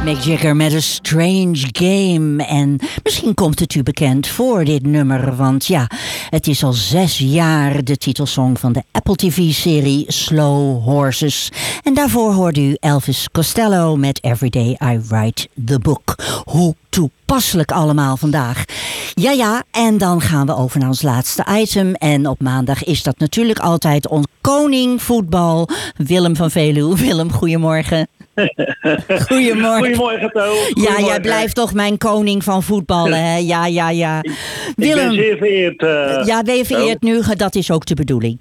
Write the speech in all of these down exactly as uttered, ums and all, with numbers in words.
Mick Jagger met een Strange Game. En misschien komt het u bekend voor dit nummer. Want ja, het is al zes jaar de titelsong van de Apple T V-serie Slow Horses. En daarvoor hoorde u Elvis Costello met Everyday I Write the Book. Hoe toepasselijk allemaal vandaag. Ja, ja, en dan gaan we over naar ons laatste item. En op maandag is dat natuurlijk altijd ons koning voetbal, Willem van Veluwe. Willem, goedemorgen. Goedemorgen. Goedemorgen, To. Ja, jij blijft toch mijn koning van voetballen, hè? Ja, ja, ja. Willem, ik ben zeer vereerd. Uh, ja, ben je vereerd nu? Dat is ook de bedoeling.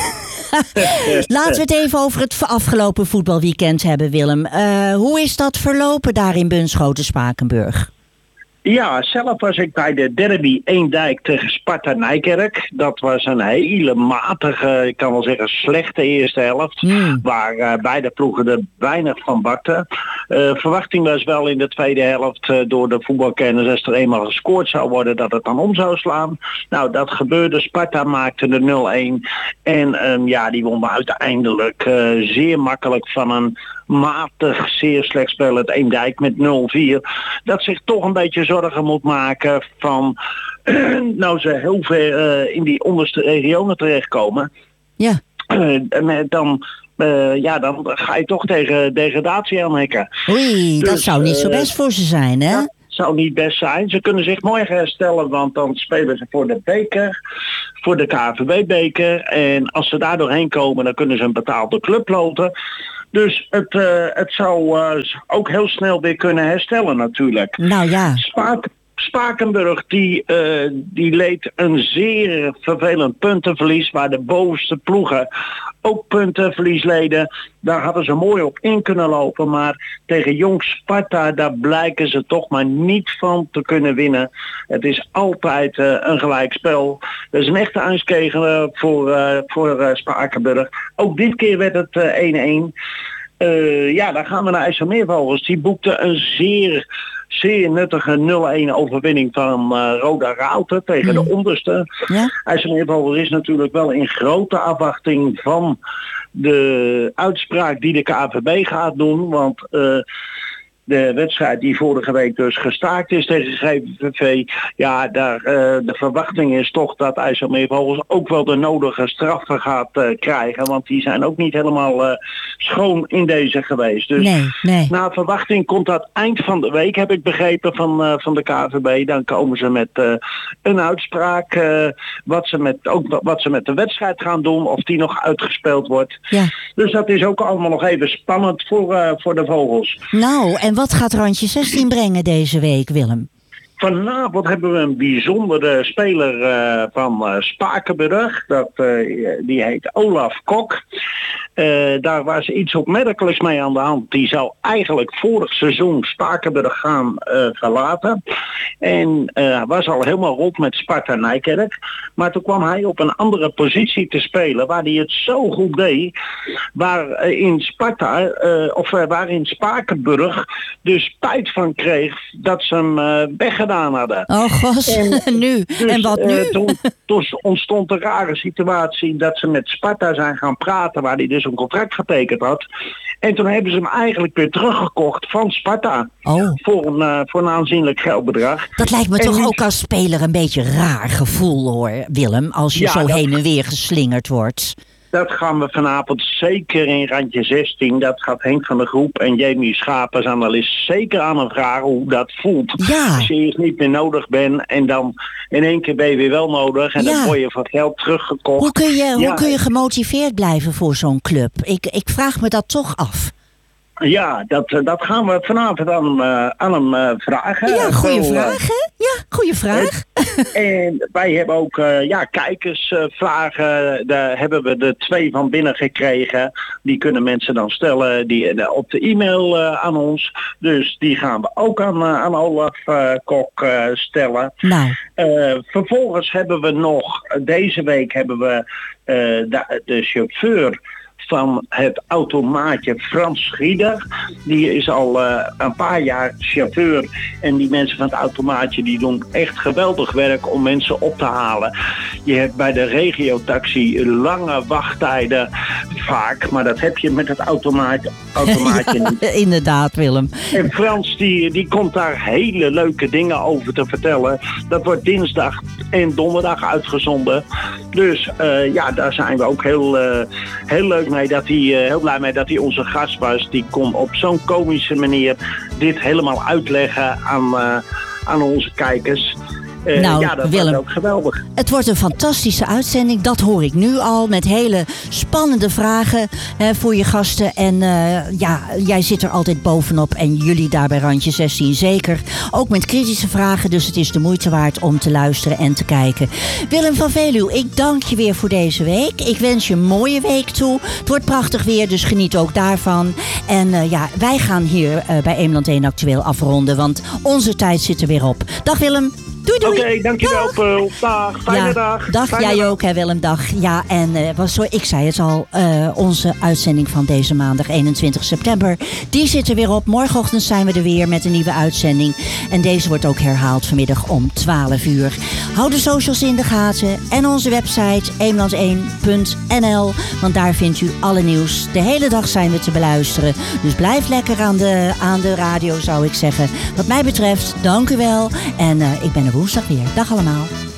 Laten we het even over het afgelopen voetbalweekend hebben, Willem. Uh, hoe is dat verlopen daar in Bunschoten-Spakenburg? Ja, zelf was ik bij de derby Eendijk tegen Sparta Nijkerk. Dat was een hele matige, ik kan wel zeggen slechte eerste helft. Mm. Waar uh, beide ploegen er weinig van bakten. Uh, verwachting was wel in de tweede helft uh, door de voetbalkenners, als er eenmaal gescoord zou worden, dat het dan om zou slaan. Nou, dat gebeurde. Sparta maakte de nul-een. En um, ja, die won uiteindelijk uh, zeer makkelijk van een matig, zeer slecht spel het Eendijk met nul vier. Dat zich toch een beetje zorgen moet maken van uh, nou ze heel ver uh, in die onderste regionen terechtkomen. Ja. Uh, en dan, uh, ja, dan ga je toch tegen degradatie aanhikken. Oei, dus, dat zou niet uh, zo best voor ze zijn, hè? Dat zou niet best zijn. Ze kunnen zich morgen herstellen, want dan spelen ze voor de beker, voor de K V B-beker. En als ze daar doorheen komen, dan kunnen ze een betaalde club loten. Dus het, uh, het zou uh, ook heel snel weer kunnen herstellen natuurlijk. Nou ja. Spaak, Spakenburg die, uh, die leed een zeer vervelend puntenverlies, waar de bovenste ploegen ook puntenverlies leden. Daar hadden ze mooi op in kunnen lopen, maar tegen Jong Sparta, daar blijken ze toch maar niet van te kunnen winnen. Het is altijd uh, een gelijkspel. Dat is een echte aanskegen voor, uh, voor uh, Spakenburg. Ook dit keer werd het uh, één-één. Uh, ja, dan gaan we naar IJsselmeervogels. Die boekte een zeer, zeer nuttige nul-één overwinning van uh, Roda Rauter tegen mm. de onderste. Ja? IJsselmeervogels is natuurlijk wel in grote afwachting van de uitspraak die de K V B gaat doen. Want uh, de wedstrijd die vorige week dus gestaakt is tegen G V V, ja, daar, uh, de verwachting is toch dat IJsselmeervogels ook wel de nodige straffen gaat uh, krijgen. Want die zijn ook niet helemaal uh, schoon in deze geweest. Dus nee, nee. na verwachting komt dat eind van de week, heb ik begrepen van, uh, van de K V B. Dan komen ze met uh, een uitspraak. Uh, wat, ze met, ook wat ze met de wedstrijd gaan doen. Of die nog uitgespeeld wordt. Ja. Dus dat is ook allemaal nog even spannend voor, uh, voor de vogels. Nou, en wat gaat Randje zestien brengen deze week, Willem? Vanavond hebben we een bijzondere speler uh, van uh, Spakenburg. Dat, uh, die heet Olaf Kok. Uh, daar was iets opmerkelijks mee aan de hand. Die zou eigenlijk vorig seizoen Spakenburg gaan uh, verlaten. En uh, was al helemaal rond met Sparta Nijkerk. Maar toen kwam hij op een andere positie te spelen, waar hij het zo goed deed. Waar uh, in Sparta, uh, of uh, waar in Spakenburg dus spijt van kreeg dat ze hem uh, weggedaan hadden. Oh god, en nu? Dus, en wat nu? Uh, toen, toen ontstond een rare situatie dat ze met Sparta zijn gaan praten, waar hij dus een contract getekend had. En toen hebben ze hem eigenlijk weer teruggekocht van Sparta. Oh. Voor, een, uh, voor een aanzienlijk geldbedrag. Dat lijkt me en toch nu... ook als speler een beetje raar gevoel, hoor, Willem. Als je ja, zo dat... heen en weer geslingerd wordt. Dat gaan we vanavond zeker in randje zestien. Dat gaat Henk van der Groep en Jamie Schapers analist zeker aan hem vragen hoe dat voelt. Ja. Als je eerst niet meer nodig bent en dan in één keer ben je weer wel nodig. En ja. dan word je van geld teruggekocht. Hoe kun je, ja. hoe kun je gemotiveerd blijven voor zo'n club? Ik, ik vraag me dat toch af. Ja, dat, dat gaan we vanavond aan, uh, aan hem uh, vragen. Ja, goede Zo, vraag, hè? Ja, goede vraag. En wij hebben ook uh, ja, kijkersvragen. Uh, daar hebben we er twee van binnen gekregen. Die kunnen mensen dan stellen die, uh, op de e-mail uh, aan ons. Dus die gaan we ook aan, uh, aan Olaf uh, Kok uh, stellen. Nou. Uh, vervolgens hebben we nog, deze week hebben we uh, de, de chauffeur van het automaatje Frans Schieder. Die is al uh, een paar jaar chauffeur. En die mensen van het automaatje die doen echt geweldig werk om mensen op te halen. Je hebt bij de regiotaxi lange wachttijden. vaak, maar dat heb je met het automaat, automaatje ja, niet. Inderdaad, Willem. En Frans die, die komt daar hele leuke dingen over te vertellen. Dat wordt dinsdag en donderdag uitgezonden. Dus uh, ja, daar zijn we ook heel, uh, heel leuk mee dat hij, uh, heel blij mee dat hij onze gast was. Die kon op zo'n komische manier dit helemaal uitleggen aan, uh, aan onze kijkers. Uh, nou, ja, dat Willem, was ook geweldig. Het wordt een fantastische uitzending, dat hoor ik nu al. Met hele spannende vragen hè, voor je gasten. En uh, ja, jij zit er altijd bovenop en jullie daar bij Randje zestien zeker. Ook met kritische vragen, dus het is de moeite waard om te luisteren en te kijken. Willem van Veluwe, ik dank je weer voor deze week. Ik wens je een mooie week toe. Het wordt prachtig weer, dus geniet ook daarvan. En uh, ja, wij gaan hier uh, bij Eemland één Actueel afronden, want onze tijd zit er weer op. Dag Willem. Doei, doei. Oké, okay, dankjewel Peul. Dag, fijne ja, dag. Dag, fijne jij dag. ook hè Willem, dag. Ja, en uh, was zo, ik zei het al, uh, onze uitzending van deze maandag eenentwintig september, die zit er weer op. Morgenochtend zijn we er weer met een nieuwe uitzending. En deze wordt ook herhaald vanmiddag om twaalf uur. Hou de socials in de gaten en onze website eemland één punt n l, want daar vindt u alle nieuws. De hele dag zijn we te beluisteren. Dus blijf lekker aan de, aan de radio, zou ik zeggen. Wat mij betreft, dank u wel. En uh, ik ben er woensdag weer. Dag allemaal.